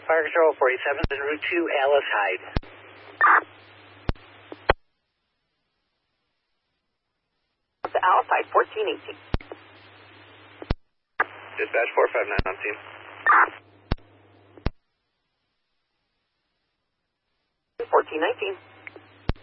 Fire Control 47 is en route to Alice Hyde. To Alice Hyde, 1418. Dispatch 459 on scene. 1419.